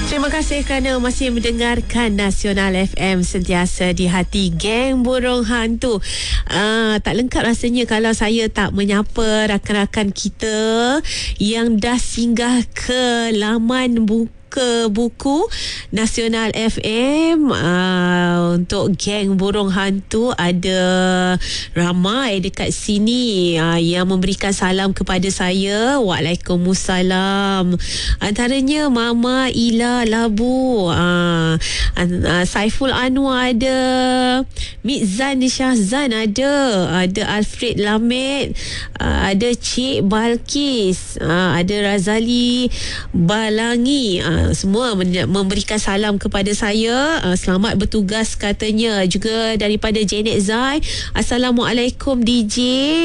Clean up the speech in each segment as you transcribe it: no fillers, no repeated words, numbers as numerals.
Terima kasih kerana masih mendengarkan Nasional FM, sentiasa di hati geng burung hantu. Tak lengkap rasanya kalau saya tak menyapa rakan-rakan kita yang dah singgah ke laman buku Nasional FM. Untuk geng burung hantu ada ramai dekat sini yang memberikan salam kepada saya. Waalaikumsalam. Antaranya Mama Ila Labu, Saiful Anwar ada, Mizan Syahzan ada Alfred Lamed, ada Cik Balkis, ada Razali Balangi. Semua memberikan salam kepada saya. Selamat bertugas katanya. Juga daripada Janet Zai, Assalamualaikum DJ.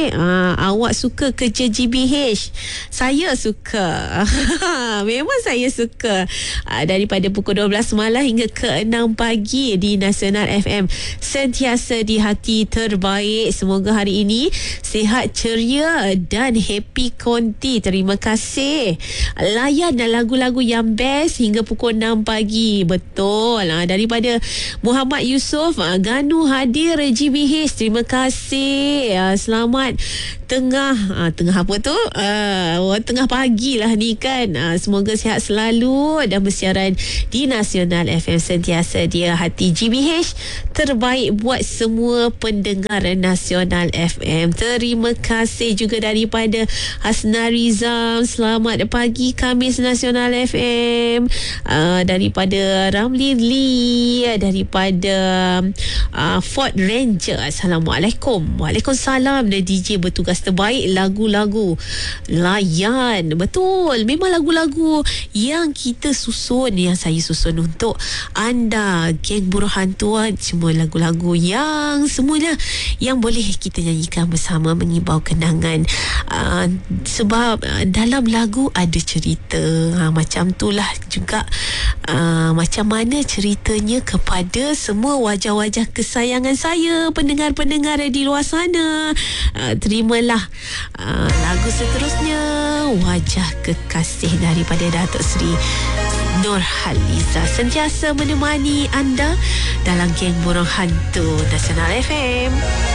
Awak suka kerja GBH? Saya suka. Memang saya suka. Daripada pukul 12 malam hingga ke 6 pagi di Nasional FM, sentiasa di hati terbaik. Semoga hari ini sihat, ceria dan happy konti. Terima kasih. Layan lagu-lagu yang best hingga pukul 6 pagi. Betul. Daripada Muhammad Yusof, Ganu hadir GBH. Terima kasih. Selamat tengah apa tu? Tengah pagi lah ni kan. Semoga sihat selalu dan bersiaran di Nasional FM, sentiasa dia hati GBH terbaik buat semua pendengar Nasional FM. Terima kasih juga daripada Hasna Rizam, selamat pagi Khamis Nasional FM. Daripada Ramli Lee, daripada Ford Ranger, Assalamualaikum. Waalaikumsalam. Dan DJ bertugas terbaik lagu-lagu layan. Betul, memang lagu-lagu yang kita susun, yang saya susun untuk anda geng burung hantuan. Semua lagu-lagu yang semuanya yang boleh kita nyanyikan bersama, mengibau kenangan. Sebab dalam lagu ada cerita. Macam itulah juga macam mana ceritanya kepada semua wajah-wajah kesayangan saya, pendengar-pendengar di luar sana. Terimalah lagu seterusnya, Wajah Kekasih daripada Datuk Seri Nurhaliza, sentiasa menemani anda dalam geng burung hantu Nasional FM.